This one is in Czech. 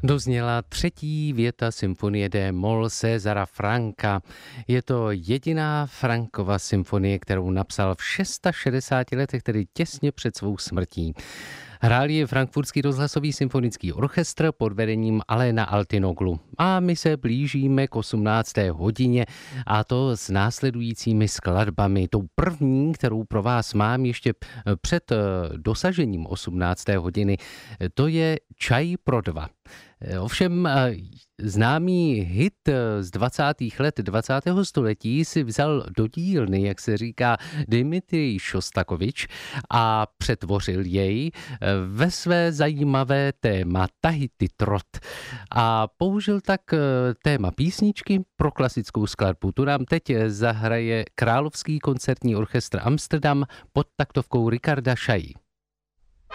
Dozněla třetí věta symfonie D-moll Césara Franka. Je to jediná Frankova symfonie, kterou napsal v 660 letech, tedy těsně před svou smrtí. Hrál ji Frankfurtský rozhlasový symfonický orchestr pod vedením Aléna Altinoglu. A my se blížíme k 18. hodině, a to s následujícími skladbami. Tou první, kterou pro vás mám ještě před dosažením 18. hodiny, to je Čaj pro dva. Ovšem známý hit z 20. let 20. století si vzal do dílny, jak se říká, Dimitrij Šostakovič a přetvořil jej ve své zajímavé téma Tahiti Trot. A použil tak téma písničky pro klasickou skladbu. Tu nám teď zahraje Královský koncertní orchestr Amsterdam pod taktovkou Richarda Chailly.